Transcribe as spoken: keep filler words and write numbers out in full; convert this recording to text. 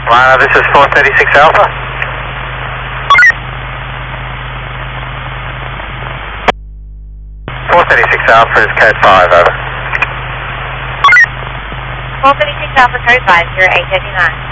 Lana, this is four thirty-six Alpha. four thirty-six Alpha is code five, over. four thirty-six Alpha, code five, zero eight thirty-nine.